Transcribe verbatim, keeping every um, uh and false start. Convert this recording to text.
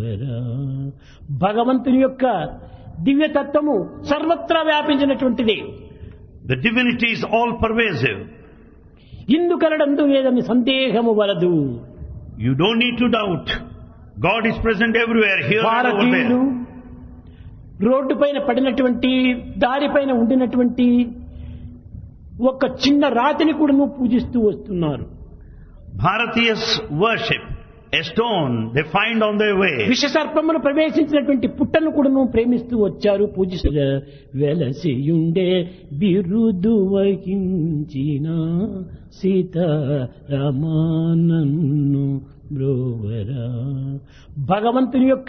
బ్రోవరా. భగవంతుని యొక్క దివ్యతత్వము సర్వత్రా వ్యాపించినటువంటిది. The divinity is all pervasive. ఇందుకనడందు ఏదని సందేహము వలదు. You don't need to doubt. God is present everywhere, here and over భారతీయులు there. రోడ్డు పైన పడినటువంటి దారి పైన ఉండినటువంటి ఒక చిన్న రాతిని కూడా నువ్వు పూజిస్తూ వస్తున్నారు. Bharatiyas worship a stone they find on their way. విషసర్పమును ప్రవేశించినటువంటి పుట్టను కూడా నువ్వు ప్రేమిస్తూ వచ్చారు, పూజిస్తూ వెలసియుండే బిరుదు వహించిన సీతారామానన్ను బ్రోవరా. భగవంతుని యొక్క